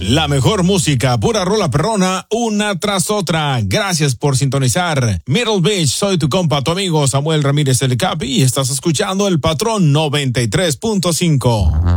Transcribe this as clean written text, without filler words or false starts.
La mejor música, pura rola perrona, una tras otra. Gracias por sintonizar. Middle Beach, soy tu compa, tu amigo Samuel Ramírez El Capi y estás escuchando El Patrón 93.5.